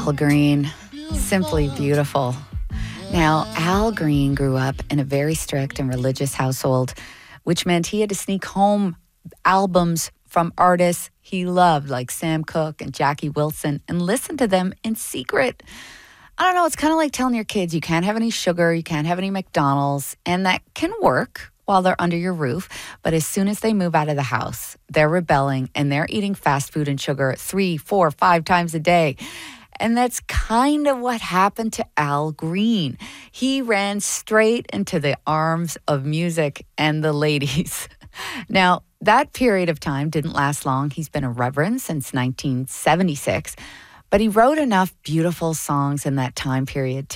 Al Green, simply beautiful. Now, Al Green grew up in a very strict and religious household, which meant he had to sneak home albums from artists he loved, like Sam Cooke and Jackie Wilson, and listen to them in secret. I don't know, it's kind of like telling your kids you can't have any sugar, you can't have any McDonald's, and that can work while they're under your roof. But as soon as they move out of the house, they're rebelling and they're eating fast food and sugar 3, 4, 5 times a day. And that's kind of what happened to Al Green. He ran straight into the arms of music and the ladies. Now, that period of time didn't last long. He's been a reverend since 1976, but he wrote enough beautiful songs in that time period